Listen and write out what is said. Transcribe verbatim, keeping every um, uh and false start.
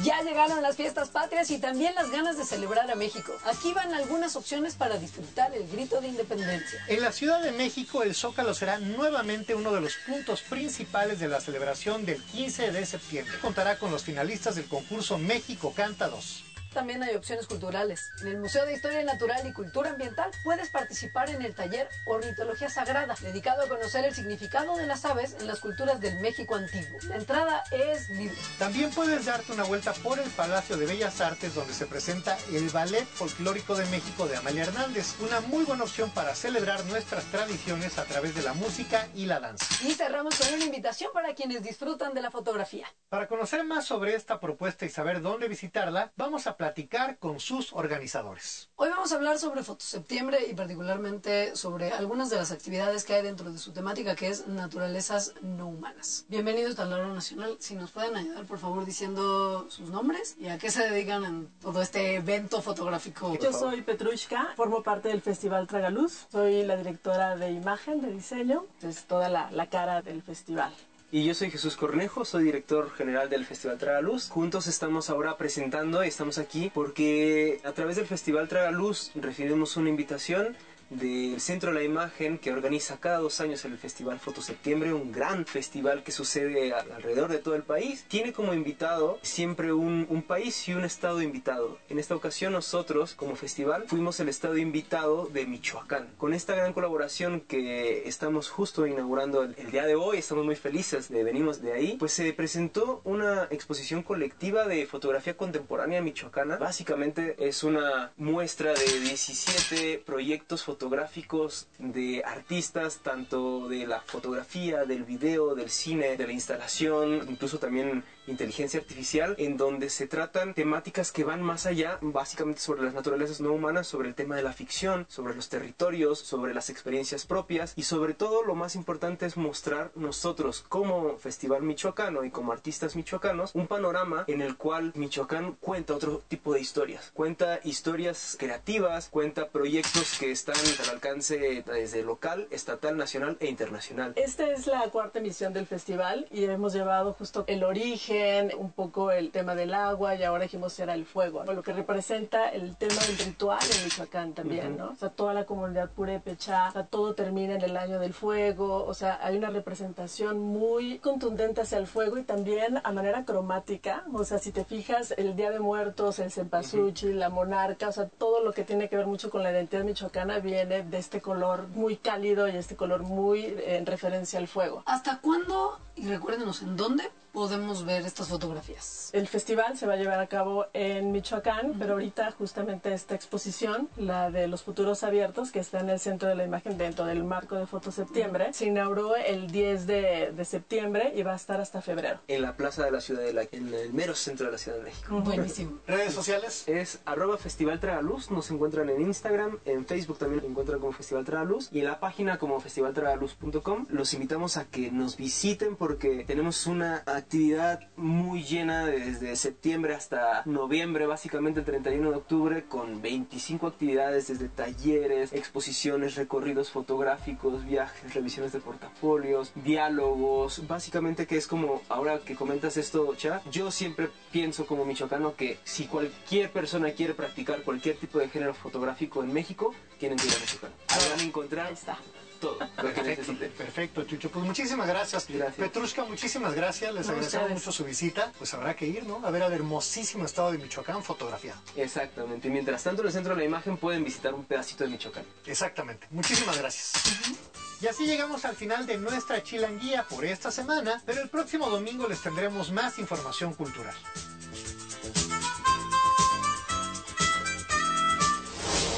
Ya llegaron las fiestas patrias y también las ganas de celebrar a México. Aquí van algunas opciones para disfrutar el grito de independencia. En la Ciudad de México, el Zócalo será nuevamente uno de los puntos principales de la celebración del quince de septiembre. Contará con los finalistas del concurso México Canta dos. También hay opciones culturales. En el Museo de Historia Natural y Cultura Ambiental puedes participar en el taller Ornitología Sagrada, dedicado a conocer el significado de las aves en las culturas del México antiguo. La entrada es libre. También puedes darte una vuelta por el Palacio de Bellas Artes, donde se presenta el Ballet Folclórico de México de Amalia Hernández, una muy buena opción para celebrar nuestras tradiciones a través de la música y la danza. Y cerramos con una invitación para quienes disfrutan de la fotografía. Para conocer más sobre esta propuesta y saber dónde visitarla, vamos a platicar con sus organizadores. Hoy vamos a hablar sobre Fotoseptiembre y particularmente sobre algunas de las actividades que hay dentro de su temática, que es naturalezas no humanas. Bienvenidos al Tablero Nacional. Si nos pueden ayudar, por favor, diciendo sus nombres y a qué se dedican en todo este evento fotográfico. Yo soy Petrushka, formo parte del Festival Tragaluz. Soy la directora de imagen, de diseño, es toda la, la cara del festival. Y yo soy Jesús Cornejo, soy director general del Festival Tragaluz. Juntos estamos ahora presentando y estamos aquí porque a través del Festival Tragaluz recibimos una invitación del Centro de la Imagen, que organiza cada dos años el Festival Fotoseptiembre, un gran festival que sucede alrededor de todo el país. Tiene como invitado siempre un, un país y un estado invitado. En esta ocasión nosotros, como festival, fuimos el estado invitado de Michoacán. Con esta gran colaboración que estamos justo inaugurando el, el día de hoy, estamos muy felices de venimos de ahí, pues se presentó una exposición colectiva de fotografía contemporánea michoacana. Básicamente es una muestra de diecisiete proyectos fotográficos fotográficos de artistas, tanto de la fotografía, del video, del cine, de la instalación, incluso también inteligencia artificial, en donde se tratan temáticas que van más allá, básicamente sobre las naturalezas no humanas, sobre el tema de la ficción, sobre los territorios, sobre las experiencias propias y sobre todo lo más importante es mostrar nosotros como Festival Michoacano y como artistas michoacanos un panorama en el cual Michoacán cuenta otro tipo de historias, cuenta historias creativas, cuenta proyectos que están al alcance desde local, estatal, nacional e internacional. Esta es la cuarta emisión del festival y hemos llevado justo el origen, un poco el tema del agua y ahora dijimos era el fuego, ¿no? Lo que representa el tema del ritual en Michoacán también, uh-huh. ¿no? O sea, toda la comunidad purépecha, o sea, todo termina en el año del fuego, o sea, hay una representación muy contundente hacia el fuego y también a manera cromática, o sea, si te fijas, el Día de Muertos, el cempasúchil, uh-huh. la monarca, o sea, todo lo que tiene que ver mucho con la identidad michoacana viene de este color muy cálido y este color muy eh, en referencia al fuego. ¿Hasta cuándo, y recuérdenos en dónde, podemos ver estas fotografías? El festival se va a llevar a cabo en Michoacán, uh-huh. pero ahorita justamente esta exposición, la de los futuros abiertos, que está en el Centro de la Imagen dentro del marco de Fotoseptiembre, uh-huh. se inauguró el diez de septiembre y va a estar hasta febrero. En la plaza de la ciudad de la, en el mero centro de la Ciudad de México. Uh-huh. Buenísimo. ¿Redes sociales? Es arroba Festival Tragaluz, nos encuentran en Instagram, en Facebook también encuentran como Festival Tragaluz y en la página como festival tragaluz punto com. Los invitamos a que nos visiten porque tenemos una actividad muy llena desde septiembre hasta noviembre, básicamente el treinta y uno de octubre, con veinticinco actividades desde talleres, exposiciones, recorridos fotográficos, viajes, revisiones de portafolios, diálogos, básicamente que es como, ahora que comentas esto, Cha, yo siempre pienso como michoacano que si cualquier persona quiere practicar cualquier tipo de género fotográfico en México, tienen que ir a Michoacán. Ahí van a encontrar está todo lo que necesiten. Perfecto, Chucho. Pues muchísimas gracias. Gracias. Petrushka, muchísimas gracias. Les No, agradecemos ustedes. mucho su visita. Pues habrá que ir, ¿no? A ver al hermosísimo estado de Michoacán fotografiado. Exactamente. Y mientras tanto, en el Centro de la Imagen pueden visitar un pedacito de Michoacán. Exactamente. Muchísimas gracias. Uh-huh. Y así llegamos al final de nuestra chilanguía por esta semana, pero el próximo domingo les tendremos más información cultural.